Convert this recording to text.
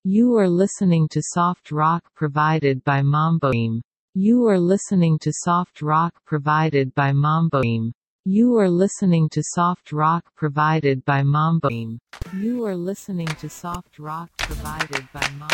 You are listening to soft rock provided by Mamboim. You are listening to soft rock provided by Mamboim. You are listening to soft rock provided by Mamboim. You are listening to soft rock provided by Mamboim.